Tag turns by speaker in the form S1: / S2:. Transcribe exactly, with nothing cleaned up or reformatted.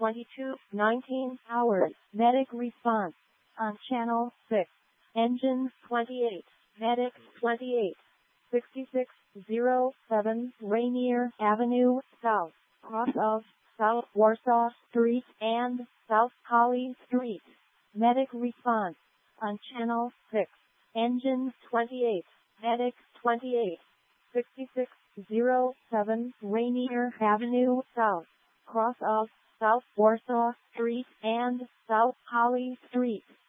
S1: twenty-two nineteen hours. Medic response on channel six. Engine twenty-eight. Medic twenty-eight. sixty-six oh seven Rainier Avenue South, cross of South Warsaw Street and South Holly Street. Medic response on channel six. Engine twenty-eight. Medic twenty-eight. sixty-six oh seven Rainier Avenue South, cross of South Warsaw Street and South Holly Street.